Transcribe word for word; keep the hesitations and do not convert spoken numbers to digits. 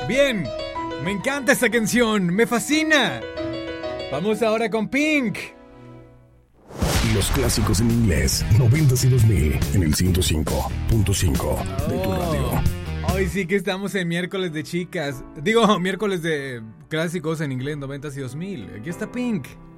Bien, me encanta esta canción, me fascina. Vamos ahora con Pink. Los clásicos en inglés, noventas y dos mil, en el ciento cinco punto cinco de tu radio. Hoy sí que estamos en miércoles de chicas. Digo, miércoles de clásicos en inglés, noventas y dos mil. Aquí está Pink.